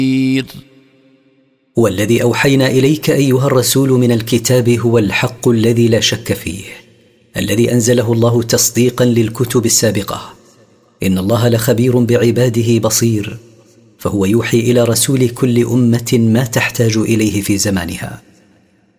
والذي أوحينا إليك أيها الرسول من الكتاب هو الحق الذي لا شك فيه، الذي أنزله الله تصديقا للكتب السابقة. إن الله لخبير بعباده بصير، فهو يوحي إلى رسول كل أمة ما تحتاج إليه في زمانها.